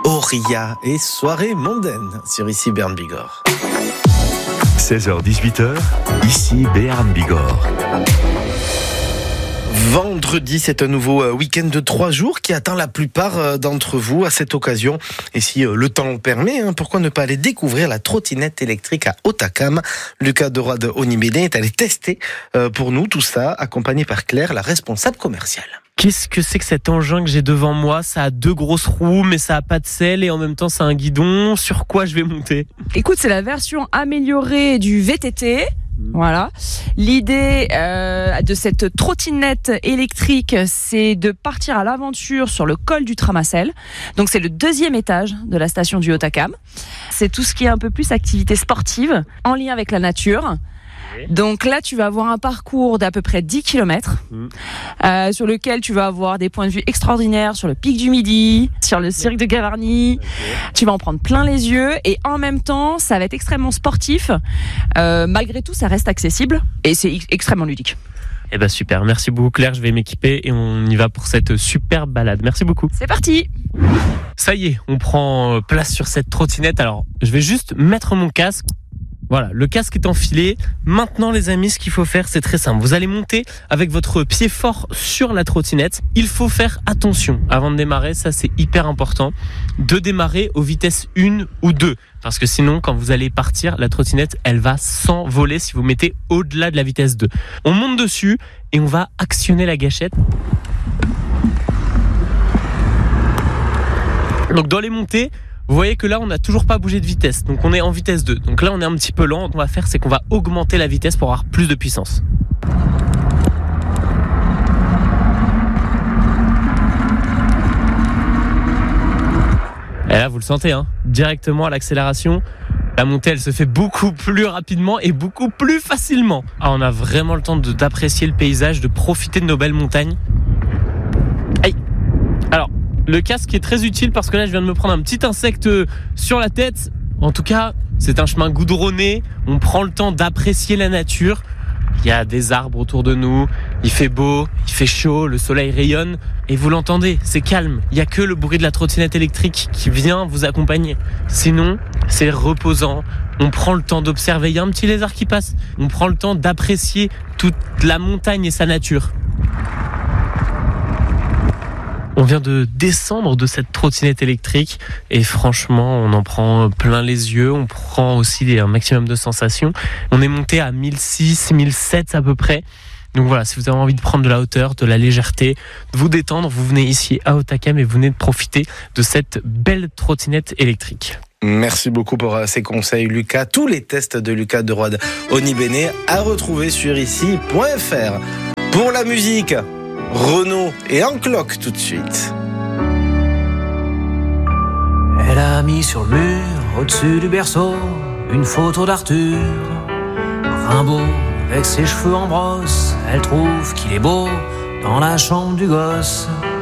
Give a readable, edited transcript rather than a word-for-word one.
Auria et soirée mondaine sur ici Béarn Bigorre. 16h-18h, ici Béarn Bigorre. Vendredi, c'est un nouveau week-end de 3 jours qui attend la plupart d'entre vous à cette occasion. Et si le temps le permet, pourquoi ne pas aller découvrir la trottinette électrique à Hautacam. Lucas de Roide Onibéné est allé tester pour nous tout ça, accompagné par Claire, la responsable commerciale. Qu'est-ce que c'est que cet engin que j'ai devant moi ? Ça a 2 grosses roues, mais ça a pas de selle et en même temps ça a un guidon. Sur quoi je vais monter ? Écoute, c'est la version améliorée du VTT. Voilà. L'idée de cette trottinette électrique, c'est de partir à l'aventure sur le col du Tramacel. Donc c'est le 2e étage de la station du Hautacam. C'est tout ce qui est un peu plus activité sportive, en lien avec la nature. Donc là, tu vas avoir un parcours d'à peu près 10 km sur lequel tu vas avoir des points de vue extraordinaires sur le pic du Midi, sur le cirque de Gavarnie. Tu vas en prendre plein les yeux et en même temps, ça va être extrêmement sportif. Malgré tout, ça reste accessible et c'est extrêmement ludique. Eh ben super, merci beaucoup Claire, je vais m'équiper et on y va pour cette superbe balade. Merci beaucoup. C'est parti. Ça y est, on prend place sur cette trottinette. Alors, je vais juste mettre mon casque. Voilà, le casque est enfilé. Maintenant, les amis, ce qu'il faut faire, c'est très simple. Vous allez monter avec votre pied fort sur la trottinette. Il faut faire attention avant de démarrer, ça c'est hyper important, de démarrer aux vitesses 1 ou 2. Parce que sinon, quand vous allez partir, la trottinette, elle va s'envoler si vous mettez au-delà de la vitesse 2. On monte dessus et on va actionner la gâchette. Donc dans les montées, vous voyez que là, on n'a toujours pas bougé de vitesse. Donc on est en vitesse 2. Donc là, on est un petit peu lent. Ce qu'on va faire, c'est qu'on va augmenter la vitesse pour avoir plus de puissance. Et là, vous le sentez, directement à l'accélération. La montée, elle se fait beaucoup plus rapidement et beaucoup plus facilement. On a vraiment le temps d'apprécier le paysage, de profiter de nos belles montagnes. Aïe. Alors, le casque est très utile parce que là, je viens de me prendre un petit insecte sur la tête. En tout cas, c'est un chemin goudronné. On prend le temps d'apprécier la nature. Il y a des arbres autour de nous. Il fait beau, il fait chaud, le soleil rayonne. Et vous l'entendez, c'est calme. Il n'y a que le bruit de la trottinette électrique qui vient vous accompagner. Sinon, c'est reposant. On prend le temps d'observer. Il y a un petit lézard qui passe. On prend le temps d'apprécier toute la montagne et sa nature. On vient de descendre de cette trottinette électrique et franchement, on en prend plein les yeux. On prend aussi un maximum de sensations. On est monté à 1006, 1007 à peu près. Donc voilà, si vous avez envie de prendre de la hauteur, de la légèreté, de vous détendre, vous venez ici à Hautacam et vous venez de profiter de cette belle trottinette électrique. Merci beaucoup pour ces conseils, Lucas. Tous les tests de Lucas de Roide Onibéné à retrouver sur ici.fr. Pour la musique, Renaud et Encloque tout de suite. Elle a mis sur le mur, au-dessus du berceau, une photo d'Arthur. Rimbaud, avec ses cheveux en brosse, elle trouve qu'il est beau dans la chambre du gosse.